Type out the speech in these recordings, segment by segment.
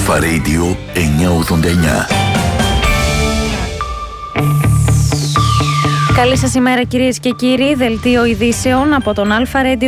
Αλφα Radio 989. Καλή σας ημέρα κυρίες και κύριοι. Δελτίο ειδήσεων από τον Αλφα Radio 989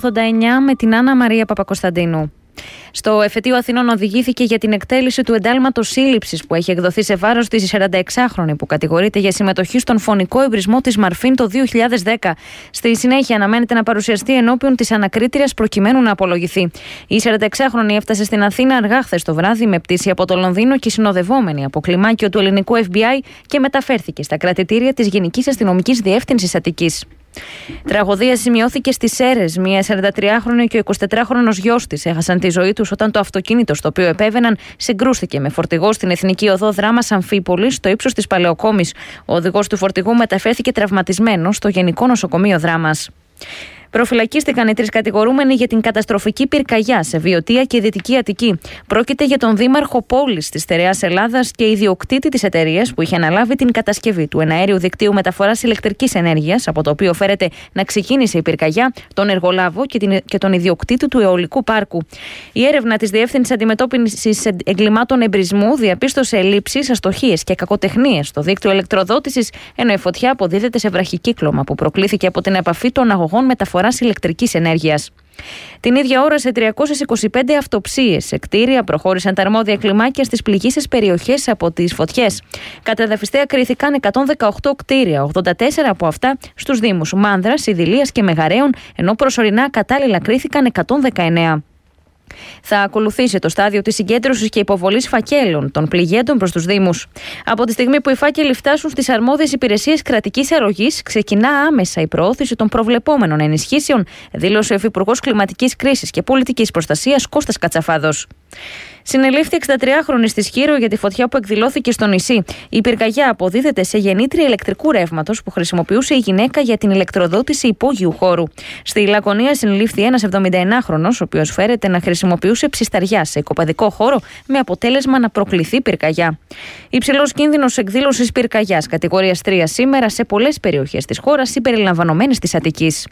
με την Άννα Μαρία Παπακοσταντίνου. Στο Εφετείο Αθηνών οδηγήθηκε για την εκτέλεση του εντάλματος σύλληψης που έχει εκδοθεί σε βάρος της 46χρονη που κατηγορείται για συμμετοχή στον φωνικό εμπρισμό της Μαρφίν το 2010. Στη συνέχεια αναμένεται να παρουσιαστεί ενώπιον της ανακρίτριας προκειμένου να απολογηθεί. Η 46χρονη έφτασε στην Αθήνα αργά χθες το βράδυ με πτήση από το Λονδίνο και συνοδευόμενη από κλιμάκιο του ελληνικού FBI και μεταφέρθηκε στα κρατητήρια της Γενικής Αστυνομικής Διεύθυνσης Αττικής. Τραγωδία σημειώθηκε στις Σέρρες. Μία 43χρονη και ο 24χρονος γιος της έχασαν τη ζωή τους όταν το αυτοκίνητο στο οποίο επέβαιναν συγκρούστηκε με φορτηγό στην Εθνική Οδό Δράμας Αμφίπολης στο ύψος της Παλαιοκόμης. Ο οδηγός του φορτηγού μεταφέρθηκε τραυματισμένος στο Γενικό Νοσοκομείο Δράμας. Προφυλακίστηκαν οι 3 κατηγορούμενοι για την καταστροφική πυρκαγιά σε Βιωτία και Δυτική Αττική. Πρόκειται για τον δήμαρχο πόλης της Στερεάς Ελλάδας και ιδιοκτήτη της εταιρείας που είχε αναλάβει την κατασκευή του εναέριου δικτύου μεταφοράς ηλεκτρικής ενέργειας, από το οποίο φέρεται να ξεκίνησε η πυρκαγιά, τον εργολάβο και τον ιδιοκτήτη του αιωλικού πάρκου. Η έρευνα της Διεύθυνσης Αντιμετώπισης Εγκλημάτων Εμπρισμού διαπίστωσε ελλείψεις, αστοχίες και κακοτεχνίες στο δίκτυο ηλεκτροδότησης, ενώ η φωτιά αποδίδεται σε βραχικύκλωμα που προκλήθηκε από την επαφή των αγωγών μεταφοράς ηλεκτρικής ενέργειας. Την ίδια ώρα, σε 325 αυτοψίες σε κτίρια προχώρησαν τα αρμόδια κλιμάκια στις πληγείσες περιοχές από τις φωτιές. Κατά εδαφιστέα κρίθηκαν 118 κτίρια, 84 από αυτά στους δήμους Μάνδρας, Ιδηλίας και Μεγαρέων, ενώ προσωρινά κατάλληλα κρίθηκαν 119. Θα ακολουθήσει το στάδιο της συγκέντρωσης και υποβολής φακέλων των πληγέντων προς τους Δήμους. Από τη στιγμή που οι φάκελοι φτάσουν στις αρμόδιες υπηρεσίες κρατικής αρρωγής, ξεκινά άμεσα η προώθηση των προβλεπόμενων ενισχύσεων, δήλωσε ο Υφυπουργός Κλιματικής Κρίσης και Πολιτικής Προστασίας Κώστας Κατσαφάδος. Συνελήφθη 63χρονη στη Σχήρο για τη φωτιά που εκδηλώθηκε στο νησί. Η πυρκαγιά αποδίδεται σε γεννήτρια ηλεκτρικού ρεύματος που χρησιμοποιούσε η γυναίκα για την ηλεκτροδότηση υπόγειου χώρου. Στη Λακωνία συνελήφθη ένας 71χρονος, ο οποίος φέρεται να χρησιμοποιούσε ψισταριά σε οικοπαδικό χώρο, με αποτέλεσμα να προκληθεί πυρκαγιά. Υψηλός κίνδυνος εκδήλωσης πυρκαγιάς κατηγορίας 3 σήμερα σε πολλές περιοχές της χώρας, συμπεριλαμβανομένης της Αττικής.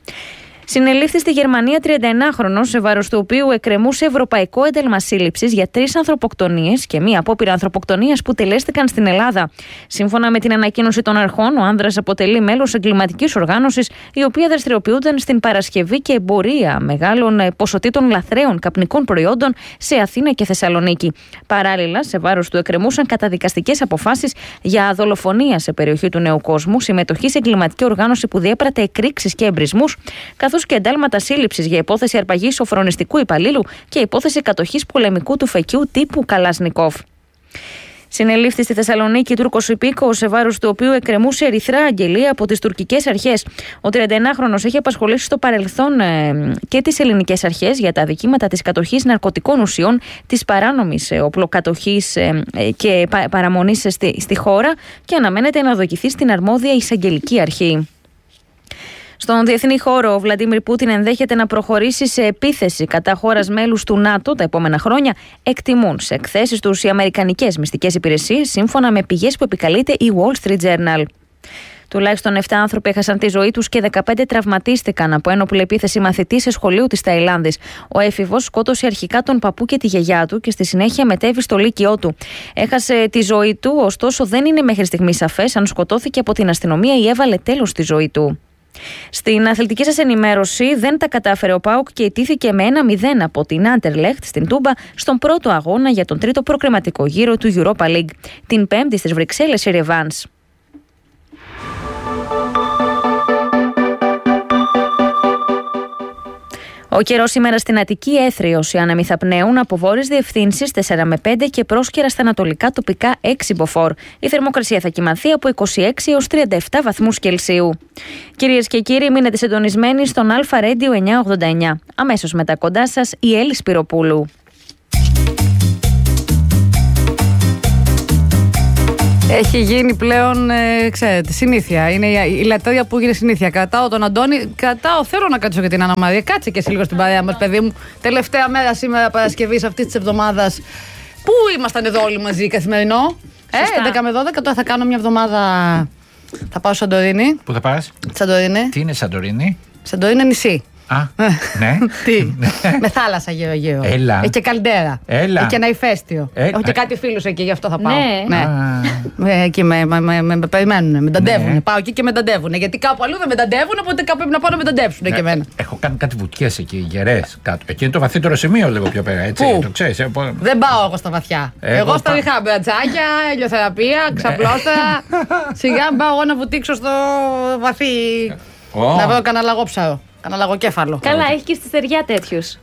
Συνελήφθη στη Γερμανία 31χρονος, σε βάρος του οποίου εκκρεμούσε ευρωπαϊκό ένταλμα σύλληψης για 3 ανθρωποκτονίες και μία απόπειρα ανθρωποκτονίας που τελέστηκαν στην Ελλάδα. Σύμφωνα με την ανακοίνωση των αρχών, ο άνδρας αποτελεί μέλος εγκληματικής οργάνωσης, η οποία δραστηριοποιούνταν στην παρασκευή και εμπορία μεγάλων ποσοτήτων λαθρέων καπνικών προϊόντων σε Αθήνα και Θεσσαλονίκη. Παράλληλα, σε βάρος του εκκρεμούσαν καταδικαστικές αποφάσεις για δολοφονία σε περιοχή του Νέου Κόσμου, συμμετοχή σε εγκληματική οργάνωση που διέπρατε εκρήξεις και εμπρισμούς, καθώς και εντάλματα σύλληψης για υπόθεση αρπαγής σοφρονιστικού υπαλλήλου και υπόθεση κατοχής πολεμικού τουφεκιού τύπου Καλάσνικοφ. Συνελήφθη στη Θεσσαλονίκη Τούρκος υπήκοος, σε βάρος του οποίου εκκρεμούσε ερυθρά αγγελία από τις τουρκικές αρχές. Ο 31χρονος έχει απασχολήσει στο παρελθόν και τις ελληνικές αρχές για τα αδικήματα της κατοχής ναρκωτικών ουσιών, της παράνομης οπλοκατοχής και παραμονής στη χώρα και αναμένεται να δοκιθεί στην αρμόδια εισαγγελική αρχή. Στον διεθνή χώρο, ο Βλαντίμιρ Πούτιν ενδέχεται να προχωρήσει σε επίθεση κατά χώρας μέλους του ΝΑΤΟ τα επόμενα χρόνια, εκτιμούν σε εκθέσεις τους οι αμερικανικές μυστικές υπηρεσίες, σύμφωνα με πηγές που επικαλείται η Wall Street Journal. Τουλάχιστον 7 άνθρωποι έχασαν τη ζωή τους και 15 τραυματίστηκαν από ένοπλη επίθεση μαθητή σε σχολείο της Ταϊλάνδης. Ο έφηβος σκότωσε αρχικά τον παππού και τη γιαγιά του και στη συνέχεια μετέβη στο λύκειό του. Έχασε τη ζωή του, ωστόσο δεν είναι μέχρι στιγμή σαφές αν σκοτώθηκε από την αστυνομία ή έβαλε τέλος στη ζωή του. Στην αθλητική σας ενημέρωση, δεν τα κατάφερε ο ΠΑΟΚ και ιτήθηκε με 1-0 από την Άντερλεχτ στην Τούμπα στον πρώτο αγώνα για τον τρίτο προκριματικό γύρο του Europa League. Την Πέμπτη στις Βρυξέλλες η ρεβάνς. Ο καιρός σήμερα στην Αττική έθριος, οι άνεμοι θα πνέουν από βόρειες διευθύνσεις 4 με 5 και πρόσκαιρα στα ανατολικά τοπικά 6 μποφόρ. Η θερμοκρασία θα κυμανθεί από 26 έως 37 βαθμούς Κελσίου. Κυρίες και κύριοι, μείνετε συντονισμένοι στον Αλφα Radio 989. Αμέσως μετά κοντά σας η Έλλη Σπυροπούλου. Έχει γίνει πλέον, ξέρετε, συνήθεια. Είναι η λατρεία που έγινε συνήθεια. Κρατάω τον Αντώνη, θέλω να κάτσω και την Άννα Μαρία. Κάτσε και εσύ λίγο στην παρέα μας, παιδί μου. Τελευταία μέρα σήμερα Παρασκευής αυτής της εβδομάδας. Πού ήμασταν εδώ όλοι μαζί, καθημερινό. 11 με 12, τώρα θα κάνω μια εβδομάδα. Θα πάω Σαντορίνη. Πού θα πας? Σαντορίνη. Τι είναι Σαντορίνη? Σαντορίνη είναι νησί. Ναι. Τι. Με θάλασσα γύρω-γύρω. Έλα. Έχει και καλντέρα. Έλα. Έχει και ένα ηφαίστειο. Έχω και κάτι φίλους εκεί, γι' αυτό θα πάω. Ναι. Εκεί με περιμένουν, με ταντεύουν. Πάω εκεί και με ταντεύουν. Γιατί κάπου αλλού δεν με ταντεύουν, οπότε κάπου πρέπει να πάω να με ταντεύσουν και εμένα. Έχω κάνει κάτι βουτιές εκεί, γερές κάτω. Εκεί είναι το βαθύτερο σημείο λίγο πιο πέρα. Έτσι, Πού? το ξέρεις. Δεν πάω εγώ στα βαθιά. Εγώ στα ριχά μπρατσάκια, ηλιοθεραπεία, ξαπλώστερα. Σιγά πάω εγώ να βουτήξω στο βαθύ. Να βρω κανένα λαγόψαρο. Κανένα λαγοκέφαλο. Καλά, έχει και στη στεριά τέτοιους.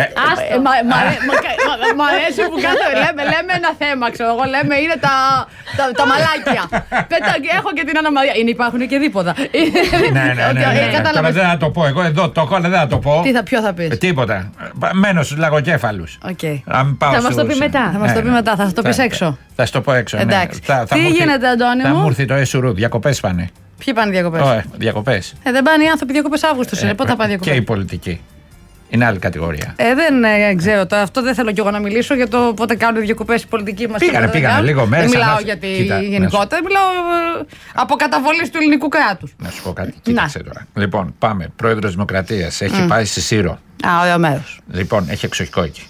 Μ' αρέσει που λέμε ένα θέμα, ξέρω εγώ. Λέμε είναι τα μαλάκια. Έχω και την Άννα Μαρία. Υπάρχουν και δίποτα. Ναι. Τώρα δεν θα το πω. Εγώ εδώ το έχω, αλλά δεν θα το πω. Ποιο θα πεις? Τίποτα. Μένω στους λαγοκέφαλους. Θα μας το πει μετά. Θα μας το πει μετά, θα το πεις έξω. Θα σου το πω έξω. Εντάξει. Τι γίνεται, Αντώνη μου? Θα μου έρθει το Εσουρού. Διακοπές πάνε. Ποιοι πάνε διακοπές? Διακοπές. Δεν πάνε οι άνθρωποι διακοπές Αύγουστος. Πότε θα πάνε διακοπές? Και οι πολιτικοί. Είναι άλλη κατηγορία. Δεν ξέρω τώρα. Αυτό δεν θέλω κι εγώ να μιλήσω για το πότε κάνουν διακοπές οι πολιτικοί μας. Πήγανε λίγο μέσα. Δεν μιλάω για τη γενικότερα. Μιλάω από καταβολής του ελληνικού κράτους. Να σου πω κάτι. Κοίταξε τώρα. Λοιπόν, πάμε. Πρόεδρος Δημοκρατίας. Έχει πάει στη Σύρο. Ωραίο μέρος. Λοιπόν, έχει εξοχικό εκεί.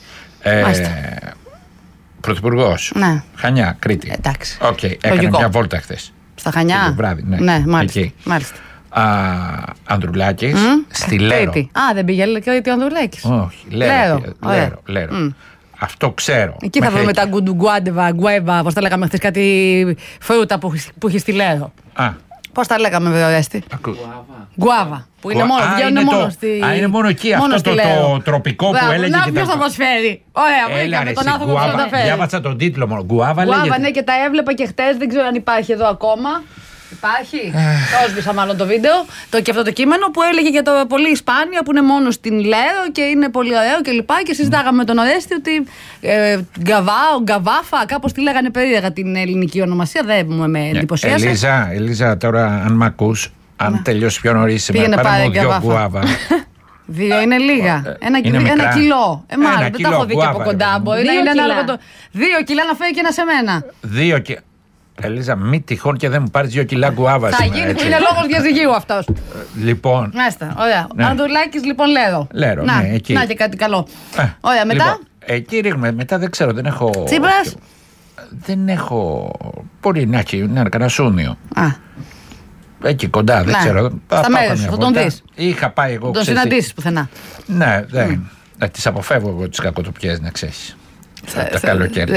Πρωθυπουργός. Ναι. Χανιά, Κρήτη. Εντάξει. Έκανε μια βόλτα χθες. Στα Χανιά. Το βράδυ, ναι, μάλιστα. Ανδρουλάκης στη Λέρο. Δεν πήγε και ο Ανδρουλάκης. Όχι, Λέρο. Αυτό ξέρω. Εκεί θα βρούμε τα γκουέβα, πώς τα λέγαμε χθες, κάτι φρούτα που έχει στη Λέρο. Πώς τα λέγαμε, βέβαια, Ορέστη? Γκουάβα. Που είναι μόνο, βγαίνουν μόνο στη. Είναι μόνο εκεί, αυτό το τροπικό που έλεγε. Να, ποιος θα μας φέρει? Ωραία, βρήκαμε τον άνθρωπο που θα τα φέρει. Διάβασα τον τίτλο μόνο. Γκουάβα, ναι, και τα έβλεπα και χτες, δεν ξέρω αν υπάρχει εδώ ακόμα. Υπάρχει. Το έσβησα μάλλον το βίντεο. Και αυτό το κείμενο που έλεγε για το πολύ Ισπάνια που είναι μόνο στην Λέρο και είναι πολύ ωραίο κλπ. Και συζητάγαμε με τον Ορέστη ότι γκαβάφα, κάπως τη λέγανε περίεργα την ελληνική ονομασία. Δεν με εντυπωσίασε. Ελίζα, τώρα αν μ' ακούς, αν τελειώσει πιο νωρίς σήμερα, πάρε μου 2 γκουάβα. 2 είναι λίγα. Ένα κιλό. Μάλλον δεν τα έχω δει και από κοντά. Μπορεί να είναι ανάλογα. 2 κιλά να φέρει και ένα σε μένα. 2 κιλά. Ελίζα, μη τυχόν και δεν μου πάρεις 2 κιλά γκουάβα. Θα γίνει, είναι λόγος διαζυγίου αυτός. Λοιπόν. Μάλιστα, ωραία. Ανδρουλάκης, λοιπόν, Λέρο. Ναι, εκεί. Να και κάτι καλό. Ωραία, μετά. Λοιπόν, εκεί ρίχνουμε. Μετά δεν ξέρω, δεν έχω. Τσίπρας. Δεν έχω. Μπορεί να έχει κανένα σούνιο. Εκεί κοντά, δεν ξέρω. Στα μέρη σου, θα τον δεις. Είχα πάει εγώ. Τον συναντήσεις πουθενά. Ναι, δεν. Τις αποφεύγω εγώ τις κακοτοπιές, να ξέρεις. Τα καλοκαίρια.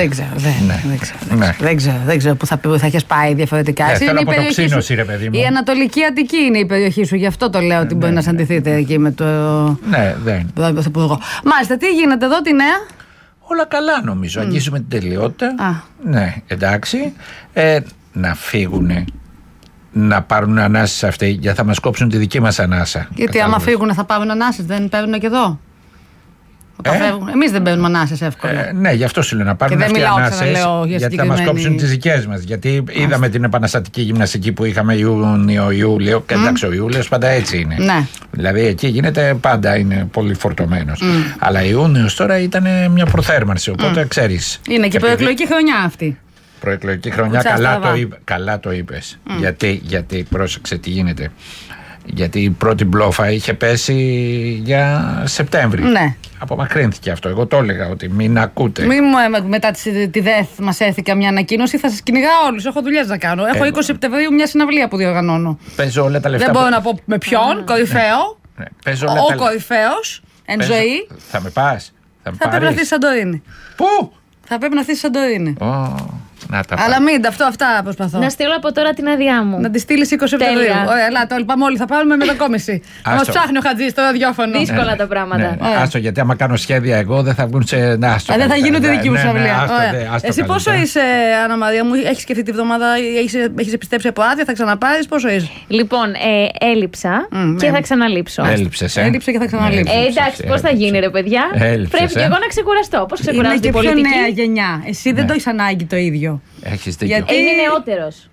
Δεν ξέρω που θα έχεις πάει διαφορετικά. Θέλω από το ξύνωση, ρε παιδί μου. Η Ανατολική Αττική είναι η περιοχή σου, γι' αυτό το λέω ότι μπορεί να συναντηθείτε εκεί με το Πρωθυπουργό. Μάλιστα, τι γίνεται εδώ, τη νέα? Όλα καλά νομίζω. Αγγίζουμε την τελειότητα. Ναι, εντάξει. Να φύγουνε. Να πάρουν ανάσες αυτοί, γιατί θα μας κόψουν τη δική μας ανάσα. Γιατί άμα φύγουν θα πάρουν ανάσες, δεν παίρνουν και εδώ. Εμείς δεν παίρνουμε ανάσες εύκολα. Ναι, γι' αυτό σου λέω να πάρουν αυτοί ανάσες, γιατί θα μας κόψουν τις δικές μας. Γιατί είδαμε την επαναστατική γυμναστική που είχαμε Ιούνιο-Ιούλιο. Και εντάξει, ο Ιούλιος πάντα έτσι είναι. Ναι. Δηλαδή εκεί γίνεται πάντα, είναι πολύ φορτωμένος. Αλλά Ιούνιος τώρα ήταν μια προθέρμανση, οπότε ξέρεις. Είναι και προεκλογική χρονιά αυτή. Προεκλογική χρονιά, καλά το είπες. Γιατί πρόσεξε τι γίνεται. Γιατί η πρώτη μπλόφα είχε πέσει για Σεπτέμβρη. Ναι. Απομακρύνθηκε αυτό. Εγώ το έλεγα ότι μην ακούτε. Μετά τη ΔΕΘ μας έρθει μια ανακοίνωση. Θα σας κυνηγάω όλους. Έχω δουλειές να κάνω. Έχω 20 Σεπτεμβρίου μια συναυλία που διοργανώνω. Παίζω όλα τα λεφτά. Δεν μπορώ να πω με ποιον. Κορυφαίο. Ο κορυφαίος εν ζωή. Θα με πας. Θα πρέπει να έρθει στη Σαντορίνη. Πού? Θα πρέπει να έρθει στη Σαντορίνη. Αλλά μην, αυτά προσπαθώ. Να στείλω από τώρα την άδειά μου. Να τη στείλει 20 Σεπτεμβρίου. Ωραία, έλα, το πάμε όλοι. Θα πάρουμε μετακόμιση. Θα μας ψάχνει ο Χατζής στο ραδιόφωνο. Δύσκολα τα πράγματα. Άστο, γιατί άμα κάνω σχέδια εγώ δεν θα βγουν σε. Δεν θα γίνουν τη δική μου συναυλία. Εσύ πόσο είσαι, Άννα Μαρία μου, έχεις σκεφτεί τη βδομάδα, έχεις επιστρέψει από άδεια, θα ξαναπάρεις, πόσο είσαι? Λοιπόν, έλειψα και θα ξαναλείψω. Έλειψε και θα ξαναλείψω. Εντάξει, πώς θα γίνει, ρε παιδιά. Πρέπει και εγώ να ξεκουραστώ. Πώς ξεκουράζω την πολιτική? Είναι νέα γενιά. Εσύ δεν το έχεις ανάγκη το ίδιο. Έχεις δίκιο. Γιατί είναι νεότερος.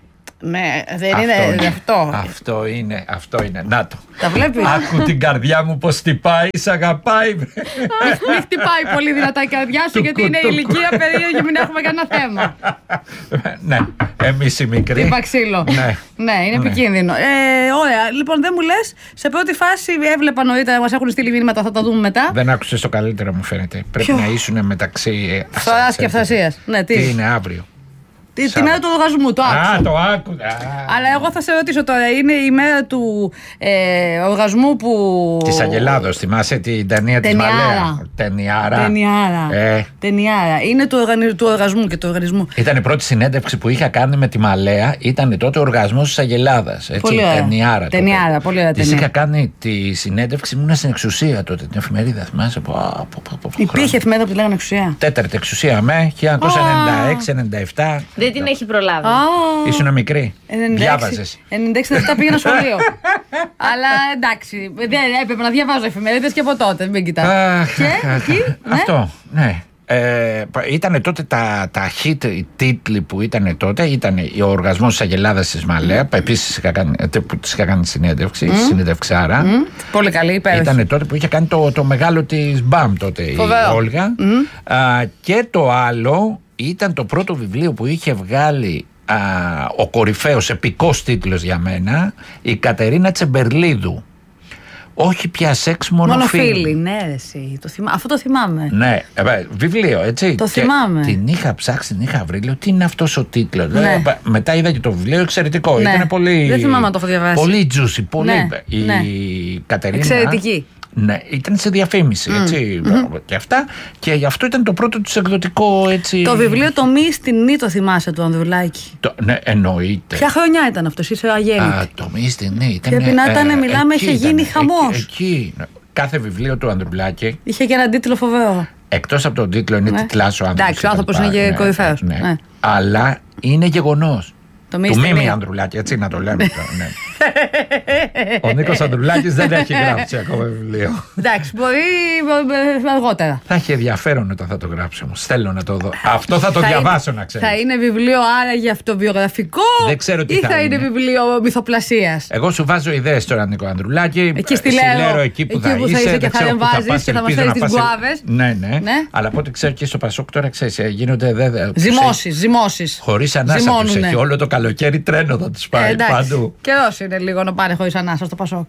Δεν είναι αυτό. Αυτό είναι. Να το. Τα βλέπεις. Άκου την καρδιά μου πως χτυπάει, σ' αγαπάει. Μην χτυπάει πολύ δυνατά η καρδιά σου, γιατί είναι ηλικία περίεργη και μην έχουμε κανένα θέμα. Ναι, εμείς οι μικροί. Τύπα ξύλο. Ναι, είναι επικίνδυνο. Ωραία, λοιπόν, δεν μου λες, σε πρώτη φάση έβλεπα νωρίτερα, μας έχουν στείλει μήνυματα, θα τα δούμε μετά. Δεν άκουσες το καλύτερο, μου φαίνεται. Πρέπει να ήσουν μεταξύ φθοράς και φθασίας. Τι είναι αύριο? Τη μέρα του οργασμού, το άκουσα. Το άκουσα. Αλλά εγώ θα σε ρωτήσω τώρα, είναι η μέρα του οργασμού που. Της Αγελάδος, θυμάσαι την ταινία της Μαλέα? Ταινιάρα. Είναι του οργασμού και του οργανισμού. Ήταν η πρώτη συνέντευξη που είχα κάνει με τη Μαλέα, ήταν τότε ο οργασμός της Αγελάδας. Ταινιάρα, πολύ ωραία. Της είχα κάνει τη συνέντευξη, ήμουν στην Εξουσία τότε, την εφημερίδα, θυμάσαι? Υπήρχε εφημερίδα που τη λέγανε Εξουσία. Τέταρτη Εξουσία, 1996-97. Δεν την έχει προλάβει. Ήσουν μικρή. Διάβαζες. 96-97 πήγαινα σχολείο. Αλλά εντάξει, δεν έπρεπε να διαβάζω εφημερίδες και από τότε. Μην κοιτάς. Αυτό, ναι. Ήτανε τότε τα hit, οι τίτλοι που ήταν τότε, ήταν ο οργασμός της Αγελάδας της Μαλέα, επίσης που της είχα κάνει συνέντευξάρα. Πολύ καλή, υπέροχη. Ήτανε τότε που είχε κάνει το μεγάλο της μπαμ τότε η Όλγα. Και το άλλο ήταν το πρώτο βιβλίο που είχε βγάλει ο κορυφαίος επικός τίτλος για μένα, η Κατερίνα Τσεμπερλίδου. Όχι πια σεξ, μόνο φίλοι. Ναι, εσύ. Αυτό το θυμάμαι. Ναι, βιβλίο, έτσι. Το θυμάμαι. Την είχα ψάξει, την είχα βρει. Λέω, τι είναι αυτός ο τίτλος. Ναι. Μετά είδα και το βιβλίο, εξαιρετικό. Ναι. Ήταν πολύ. Δεν θυμάμαι να το έχω διαβάσει. Πολύ juicy, πολύ. Ναι. Η Κατερίνα. Εξαιρετική. Ναι, ήταν σε διαφήμιση, έτσι. Και αυτά. Και γι' αυτό ήταν το πρώτο του εκδοτικό, έτσι. Το βιβλίο το Μη στην Νη, το θυμάσαι, του Ανδρουλάκη? Ναι, εννοείται. Ποια χρονιά ήταν αυτό, είσαι αγέννητη? Το Μη στην Νη. Πρέπει να ήταν, μιλάμε, είχε γίνει χαμός. Εκεί. Κάθε βιβλίο του Ανδρουλάκη είχε και έναν τίτλο φοβερό. Εκτός από τον τίτλο, είναι τιτλάς ο άνθρωπος. Εντάξει, ο άνθρωπος είναι και κορυφαίος. Ναι. Αλλά είναι γεγονός. Του Μίμη Ανδρουλάκη, έτσι να το λέμε τώρα. Ναι. Ο Νίκος Ανδρουλάκης δεν έχει γράψει ακόμα βιβλίο. Εντάξει, μπορεί αργότερα. Θα έχει ενδιαφέρον όταν θα το γράψει όμως. Θέλω να το δω. Αυτό θα το διαβάσω, να ξέρεις. Θα είναι βιβλίο άραγε αυτοβιογραφικό? Δεν ξέρω τι ή θα είναι βιβλίο μυθοπλασίας? Εγώ σου βάζω ιδέες τώρα, Νίκο Ανδρουλάκη. Εκεί στη Λέρο, εκεί που θα είσαι και θα εμβάζεις και θα μας φέρεις τις γκουάβες. Ναι. Αλλά από ό,τι ξέρω και στο Πασόκ τώρα ξέρεις, γίνονται ζυμώσεις. Χωρίς ανάσα τους έχει όλο το καλοκαίρι, τρένο θα τους πάει παντού. Καιρός είναι λίγο να πάνε χωρίς ανάσα στο Πασόκ.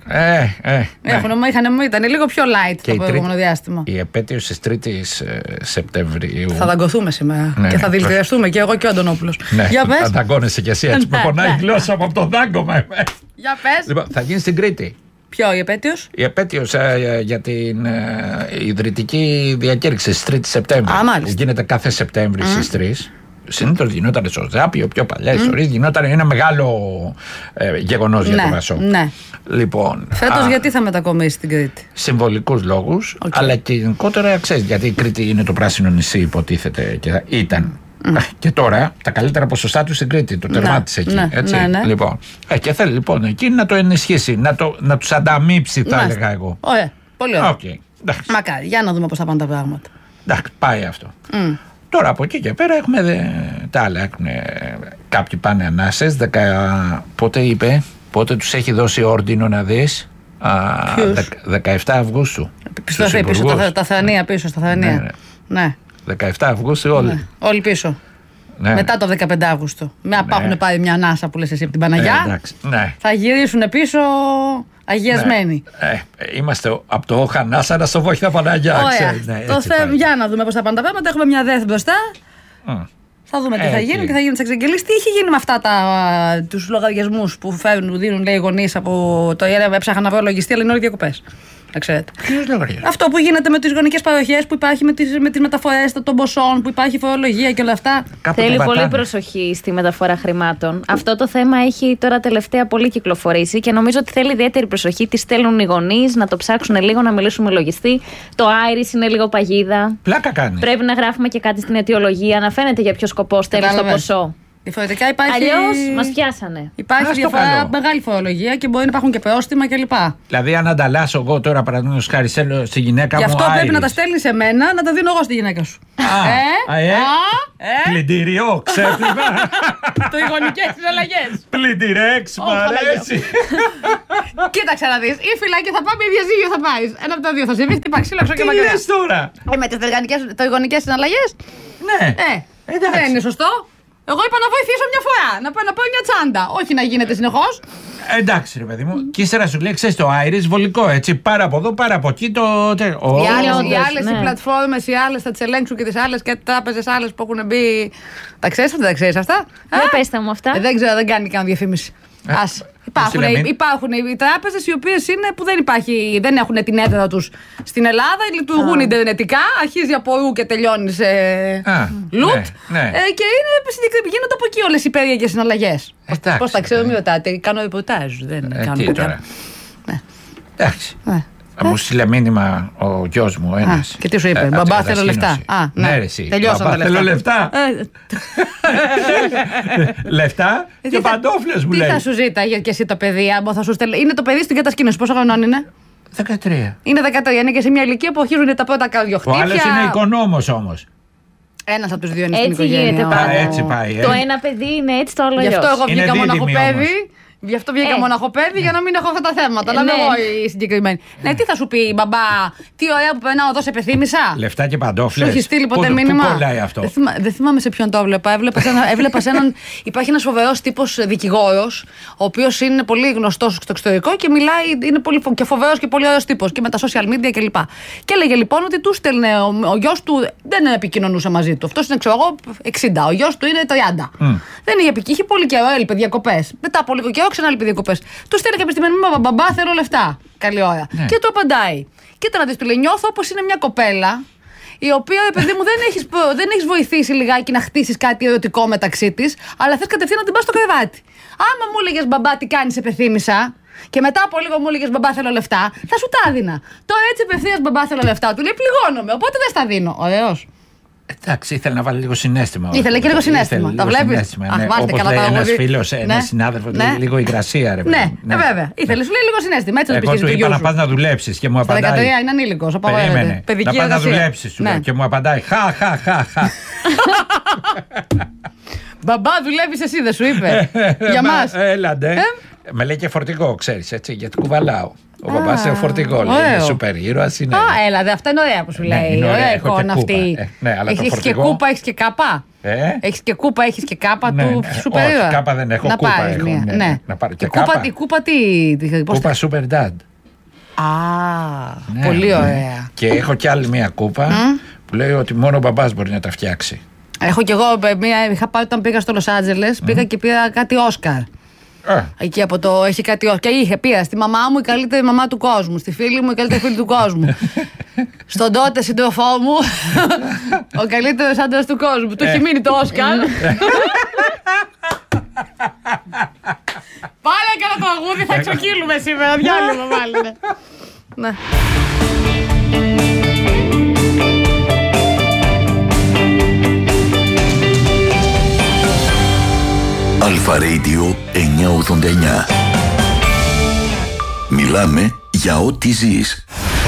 Ήταν λίγο πιο light το προηγούμενο διάστημα. Η επέτειος της 3ης Σεπτεμβρίου. Θα δαγκωθούμε σήμερα και θα δηλητηριαστούμε και εγώ και ο Αντωνόπουλος. Για πες. Θα δαγκώνεσαι κι εσύ, έτσι με πονάει η γλώσσα μου από το δάγκωμα. Για πες. Λοιπόν, θα γίνει στην Κρήτη. Ποιο, η επέτειος? Η επέτειος για την ιδρυτική διακήρυξη στις 3 Σεπτέμβρη. Γίνεται κάθε Σεπτέμβρη στις 3. Συνήθως γινόταν στο Ζάπιο, πιο παλιά ιστορίες, γινόταν ένα μεγάλο γεγονός για το Πασόκ. Ναι. Λοιπόν, φέτος γιατί θα μετακομίσει στην Κρήτη? Συμβολικούς λόγους, αλλά και γενικότερα ξέρεις, γιατί η Κρήτη είναι το πράσινο νησί, υποτίθεται και ήταν. Και τώρα τα καλύτερα ποσοστά του στην Κρήτη, το τερμάτισε εκεί. Έτσι. Λοιπόν, και θέλει λοιπόν εκεί να το ενισχύσει, να τους ανταμείψει, θα έλεγα εγώ. Ωραία, πολύ ωραία. Okay, μακάρι, για να δούμε πώς θα πάνε τα πράγματα. Εντάξει, πάει αυτό. Τώρα από εκεί και πέρα έχουμε τα άλλα. Κάποιοι πάνε ανάσες. Πότε τους έχει δώσει όρντινο να δεις? 17 Αυγούστου. Πίσω τα Θανία, πίσω στα Θανία. Ναι. 17 Αυγούστου όλοι. Ναι. Όλοι πίσω. Ναι. Μετά το 15 Αύγουστο. Έχουν πάρει μια ανάσα που λες εσύ από την Παναγιά. Θα γυρίσουν πίσω αγιασμένοι. Είμαστε από το Χανάσα να στο Βόχινα Παναγιά. Για να δούμε πώς θα πάνε τα πράγματα. Έχουμε μια ΔΕΘ μπροστά. Θα δούμε τι θα γίνει και θα γίνει τις εξαγγελίες. Τι έχει γίνει με αυτά τους λογαριασμούς που δίνουν, λέει, οι γονείς από το ΙΕΡΕ? Έψαχα να βρω λογιστή, αλλά είναι όλοι διακοπές. Αυτό που γίνεται με τις γονικές παροχές, που υπάρχει με τις μεταφορές των ποσών, που υπάρχει φορολογία και όλα αυτά. Θέλει πολύ προσοχή στη μεταφορά χρημάτων. Αυτό το θέμα έχει τώρα τελευταία πολύ κυκλοφορήσει και νομίζω ότι θέλει ιδιαίτερη προσοχή. Τι στέλνουν οι γονείς, να το ψάξουν λίγο, να μιλήσουν με λογιστή. Το Άιρις είναι λίγο παγίδα. Πλάκα κάνει. Πρέπει να γράφουμε και κάτι στην αιτιολογία, να φαίνεται για ποιο σκοπό στέλνει το ποσό. Διαφορετικά υπάρχει. Αλλιώς μας πιάσανε. Υπάρχει διαφορά, μεγάλη φορολογία και μπορεί να υπάρχουν και πρόστιμα κλπ. Δηλαδή, αν ανταλλάσσω εγώ τώρα, παραδείγματος χάρη, στη γυναίκα μου. Γι' αυτό πρέπει να τα στέλνεις σε μένα, να τα δίνω εγώ στη γυναίκα σου. Πλυντήριο, ξέπλυμα. Τριγωνικές συναλλαγές. Πλυντηρέξ, μ' αρέσει. Κοίταξε να δεις. Ή φυλάκι θα πάμε ή διαζύγιο θα πάει. Ένα από τα δύο θα συμβεί. Χτύπα ξύλο και μακριά. Τι λες τώρα? Με τις τριγωνικές συναλλαγές. Ναι. Δεν είναι σωστό. Εγώ είπα να βοηθήσω μια φορά. Να πάω μια τσάντα. Όχι να γίνεται συνεχώς. Εντάξει, ρε παιδί μου. Και ύστερα σου λέει, ξέρεις, το Iris βολικό. Έτσι, πάρα από εδώ, πάρα από εκεί. Οι άλλες οι πλατφόρμες, οι άλλες θα τις ελέγξουν και τις άλλες και τράπεζες άλλες που έχουν μπει. Τα ξέρεις αυτά, δεν τα ξέρεις αυτά? Δεν πέστε μου αυτά. Δεν ξέρω, δεν κάνει καν διαφήμιση. Υπάρχουν οι τράπεζες οι οποίες δεν έχουν την έδρα τους στην Ελλάδα, λειτουργούν ιντερνετικά, αρχίζει από ρου και τελειώνει σε λουτ. Και γίνονται από εκεί όλες οι περίεργες συναλλαγές. Πώς τα ξέρω, μην ρωτάτε. Κάνω ρεπορτάζ. Δεν κάνω τέτοια. Εντάξει. Θα μου στείλε μήνυμα ο γιος μου ένας. Και τι σου είπε? Μπαμπά, θέλω λεφτά. Ναι, ρε εσύ. Τελειώσαν τα λεφτά. Θέλω λεφτά. Λεφτά και παντόφλες μου λέει. Τι θα σου ζήταγε και εσύ το παιδί? Είναι το παιδί στην κατασκήνωση. Πόσο χρονών είναι? 13. Είναι 13. Είναι και σε μια ηλικία που αρχίζουν τα πρώτα καρδιοχτύπια. Ο άλλος είναι οικονόμος όμως. Ένας από τους δύο είναι στην οικογένεια. Έτσι γίνεται πάντα. Έτσι πάει. Το ένα παιδί είναι έτσι, το άλλο αλλιώς. Γι' αυτό εγώ βγήκα μοναχοπέδι. Γι' αυτό βγήκα μοναχοπέδι για να μην έχω αυτά τα θέματα. Αλλά είμαι εγώ η συγκεκριμένη. Ναι, τι θα σου πει, μπαμπά, τι ωραία που περνάω εδώ, σε πεθύμησα. Λεφτά και παντόφλες. Σου έχει στείλει ποτέ μήνυμα? Πού κολλάει αυτό? Δεν θυμάμαι σε ποιον το έβλεπα. Έβλεπα σε έναν. Υπάρχει ένας φοβερός τύπος δικηγόρος, ο οποίος είναι πολύ γνωστός στο εξωτερικό και μιλάει, είναι πολύ και φοβερός και πολύ ωραίος τύπος και με τα social media κλπ. Και έλεγε λοιπόν ότι του στέλνε ο γιος του, δεν επικοινωνούσε μαζί του. Αυτός είναι, ξέρω εγώ, 60. Ο γιος του είναι 30. Δεν είχε πολύ καιρό, έλειπε διακοπές. Μετά από λίγο καιρό ξανάλειπε διακοπές. Του στέλνει κάποια στιγμή μήνυμα, μπαμπά, θέλω λεφτά. Καλή ώρα. Ναι. Και του απαντάει. Κοίτα να δεις, του λέει, νιώθω όπως είναι μια κοπέλα, η οποία, παιδί μου, δεν έχεις βοηθήσει λιγάκι να χτίσεις κάτι ερωτικό μεταξύ της, αλλά θες κατευθείαν να την πας στο κρεβάτι. Άμα μου έλεγες, μπαμπά, τι κάνεις, σε πεθύμησα, και μετά από λίγο μου έλεγες, μπαμπά, θέλω λεφτά, θα σου τα έδινα. Τώρα έτσι απευθείας, μπαμπά, θέλω λεφτά, του λέει, πληγώνομαι, οπότε δεν στα δίνω. Ωραίος. Εντάξει, ήθελε να βάλει λίγο συναίσθημα. Ήθελε και λίγο συναίσθημα. Τα βλέπεις? Όπως λέει ένας φίλος, ένας συνάδελφος, λίγο υγρασία, ρε παιδί. Ναι, βέβαια. Ήθελε, σου λέει λίγο συναίσθημα. Έτσι εγώ του είπα να πας να δουλέψεις και μου απαντάει. Στα 13 είναι ανήλικος, απαγορεύεται. Να πας να δουλέψεις και μου απαντάει. Χα. Μπαμπά, δουλεύεις εσύ, δεν σου είπε? Για μας. Έλαντε. Με λέει και φορτηγό, ξέρεις, έτσι, γιατί κουβαλάω. Ο μπαμπάς είναι φορτηγό, λέει, είναι σούπερ ήρωας. Έλα, αυτά είναι ωραία που σου λέει. Ωραία εικόνα αυτή. Έχεις και κούπα, έχεις και κάπα. Έχεις και κούπα, έχεις και κάπα του σούπερ ήρωα. Όχι, κάπα δεν έχω, κούπα έχω. Να πάρω και κάπα. Η κούπα τι? Κούπα Super Dad. Πολύ ωραία. Και έχω κι άλλη μία κούπα που λέει ότι μόνο ο μπαμπάς μπορεί να τα φτιάξει. Έχω κι εγώ είχα πάει όταν πήγα στο Λος Άντζελες, πήγα και πήρα κάτι Όσκαρ. Εκεί από το έχει κάτι. Και πήρα στη μαμά μου η καλύτερη μαμά του κόσμου, στη φίλη μου η καλύτερη φίλη του κόσμου. Στον τότε σύντροφό μου ο καλύτερος άντρας του κόσμου. Του έχει μείνει το Όσκαρ. Πάλι έκανα το αγούδι, θα εξοκύλουμε σήμερα. Διάλειμμα πάλι. Ναι. Αλφα Radio 989. Μιλάμε για ό,τι ζεις.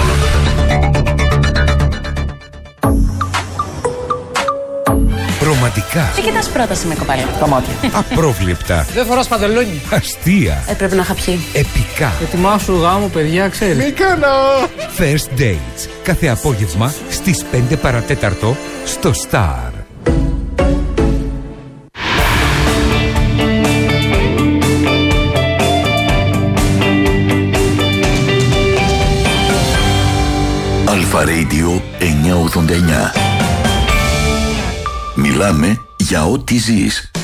Ρομαντικά. Κοιτάς πρόταση με κοπέλα. Τα μάτια. Απρόβλεπτα. Δεν φοράς παντελόνι. Αστεία. Πρέπει να είχα πιει. Επικά. Ετοιμάσου γάμο, παιδιά, ξέρεις. Μη κάνω. First Dates. Κάθε απόγευμα στις 5 παρατέταρτο στο Star. Αλφα Radio 989. Μιλάμε για ό,τι ζεις.